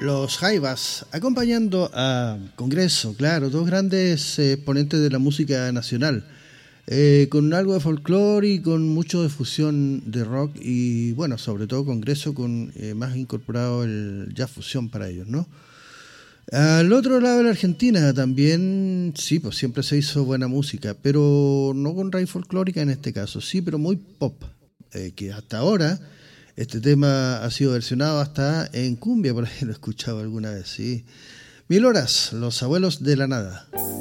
Los Jaivas, acompañando a Congreso, claro, dos grandes exponentes de la música nacional, con algo de folclore y con mucho de fusión de rock y, bueno, sobre todo Congreso con más incorporado el jazz fusión para ellos, ¿no? Al otro lado de la Argentina también, sí, pues siempre se hizo buena música, pero no con raíz folclórica en este caso, sí, pero muy pop, que hasta ahora este tema ha sido versionado hasta en cumbia, por ahí lo he escuchado alguna vez, sí. Mil horas, los abuelos de la nada.